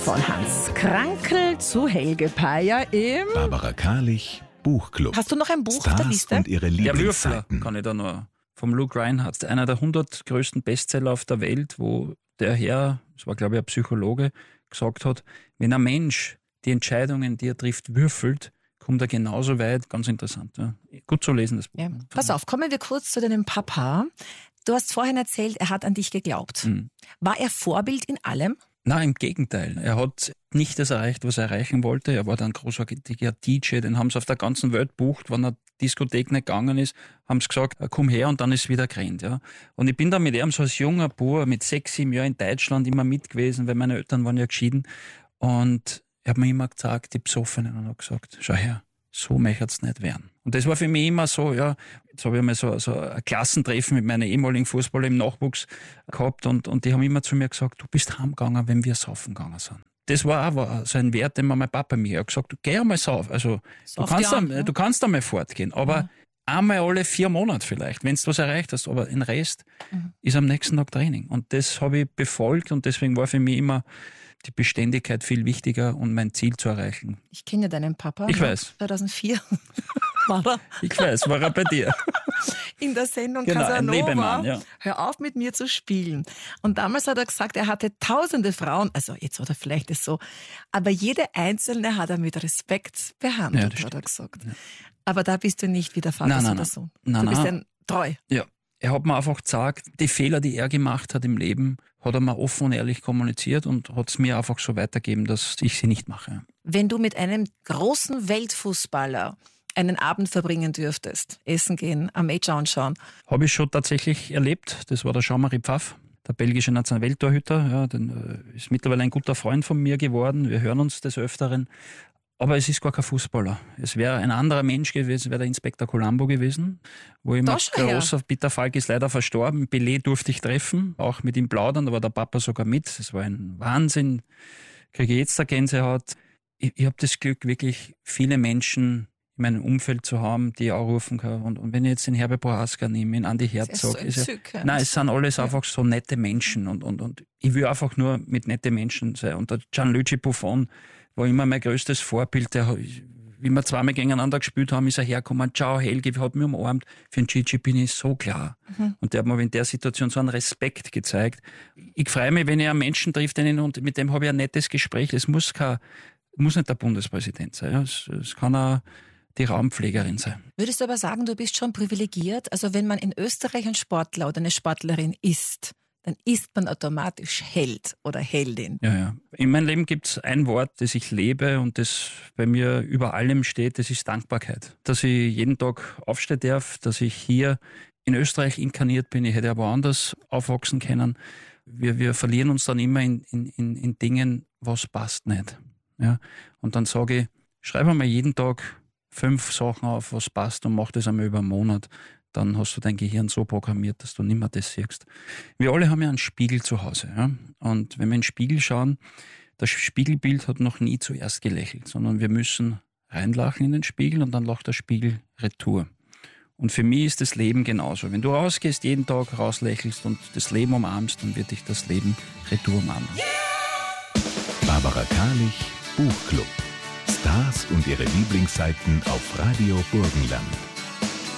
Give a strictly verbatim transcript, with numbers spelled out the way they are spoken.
Von Hans Krankl zu Helge Peyer im Barbara Karlich Buchclub. Hast du noch ein Buch auf der Stars Liste? und ihre Der Würfler Lieblingsseiten. kann ich da noch. Vom Luke Reinhardt. Einer der hundert größten Bestseller auf der Welt, wo der Herr, das war glaube ich ein Psychologe, gesagt hat, wenn ein Mensch die Entscheidungen, die er trifft, würfelt, kommt er genauso weit. Ganz interessant. Ja. Gut zu lesen, das Buch. Ja. Pass auf, kommen wir kurz zu deinem Papa. Du hast vorhin erzählt, er hat an dich geglaubt. Mhm. War er Vorbild in allem? Nein, im Gegenteil. Er hat nicht das erreicht, was er erreichen wollte. Er war dann ein großartiger D J, den haben sie auf der ganzen Welt bucht. Wenn er Diskothek nicht gegangen ist, haben sie gesagt, komm her, und dann ist wieder gerannt. Ja. Und ich bin da mit ihm so als junger Bub mit sechs, sieben Jahren in Deutschland immer mit gewesen, weil meine Eltern waren ja geschieden. Und er hat mir immer gesagt, die Besoffenen, und hat gesagt, schau her, so möchte es nicht werden. Und das war für mich immer so, ja, jetzt habe ich einmal so, so ein Klassentreffen mit meinen ehemaligen Fußballer im Nachwuchs gehabt, und, und die haben immer zu mir gesagt, du bist heimgegangen, wenn wir saufen gegangen sind. Das war auch so ein Wert, den mir mein Papa mir hat gesagt, du geh einmal sauf. Also du kannst, Jahren, da, ja. du kannst einmal fortgehen, aber Ja. einmal alle vier Monate vielleicht, wenn du was erreicht hast, aber den Rest Mhm. ist am nächsten Tag Training. Und das habe ich befolgt, und deswegen war für mich immer die Beständigkeit viel wichtiger und mein Ziel zu erreichen. Ich kenne ja deinen Papa. Ich ne? weiß. zweitausendvier war er Ich weiß, war er bei dir. in der Sendung Genau, ein Casanova. Lebemann, ja. Hör auf, mit mir zu spielen. Und damals hat er gesagt, er hatte tausende Frauen, also jetzt oder vielleicht ist so, aber jede einzelne hat er mit Respekt behandelt, Ja, das hat er gesagt. Aber da bist du nicht wie der Vater Nein, nein, oder nein. Sohn. Nein, du bist nein. ein treu. Ja, er hat mir einfach gesagt, die Fehler, die er gemacht hat im Leben, hat er mir offen und ehrlich kommuniziert und hat es mir einfach so weitergegeben, dass ich sie nicht mache. Wenn du mit einem großen Weltfußballer einen Abend verbringen dürftest, essen gehen, ein Match anschauen, Habe ich schon tatsächlich erlebt. Das war der Jean-Marie Pfaff, der belgische Nationalwelttorhüter. Ja, den, äh, ist mittlerweile ein guter Freund von mir geworden. Wir hören uns des Öfteren. Aber es ist gar kein Fußballer. Es wäre ein anderer Mensch gewesen, wäre der Inspektor Columbo gewesen, wo ich Da mir schau her. großer, Peter Falk ist leider verstorben, Pelé durfte ich treffen, auch mit ihm plaudern, da war der Papa sogar mit. Das war ein Wahnsinn, kriege jetzt eine Gänsehaut. Ich, ich habe das Glück, wirklich viele Menschen in meinem Umfeld zu haben, die ich anrufen kann. Und, und wenn ich jetzt den Herbert Prohaska nehme, den Andi das ist so Herzog, ist ja, entzückend. nein, es sind alles einfach so nette Menschen, und, und, und ich will einfach nur mit netten Menschen sein. Und der Gianluigi Buffon war immer mein größtes Vorbild. Der, wie wir zweimal gegeneinander gespielt haben, ist er hergekommen, ciao Helge, hat mich umarmt. Für den Gigi bin ich so klar. Mhm. Und der hat mir in der Situation so einen Respekt gezeigt. Ich freue mich, wenn ich einen Menschen treffe, den ich, und mit dem habe ich ein nettes Gespräch. Es muss, kein, muss nicht der Bundespräsident sein. Ja. Es, es kann auch die Raumpflegerin sein. Würdest du aber sagen, du bist schon privilegiert? Also wenn man in Österreich ein Sportler oder eine Sportlerin ist, dann ist man automatisch Held oder Heldin. Ja, ja. In meinem Leben gibt es ein Wort, das ich lebe und das bei mir über allem steht, das ist Dankbarkeit. Dass ich jeden Tag aufstehen darf, dass ich hier in Österreich inkarniert bin. Ich hätte aber woanders aufwachsen können. Wir, wir verlieren uns dann immer in, in, in, in Dingen, was passt nicht. Ja? Und dann sage ich, schreibe mal jeden Tag fünf Sachen auf, was passt, und mach das einmal über einen Monat. Dann hast du dein Gehirn so programmiert, dass du nicht mehr das siehst. Wir alle haben ja einen Spiegel zu Hause. Ja? Und wenn wir in den Spiegel schauen, das Spiegelbild hat noch nie zuerst gelächelt, sondern wir müssen reinlachen in den Spiegel, und dann lacht der Spiegel retour. Und für mich ist das Leben genauso. Wenn du rausgehst, jeden Tag rauslächelst und das Leben umarmst, dann wird dich das Leben retour umarmen. Barbara Karlich Buchclub. Stars und ihre Lieblingsseiten auf Radio Burgenland.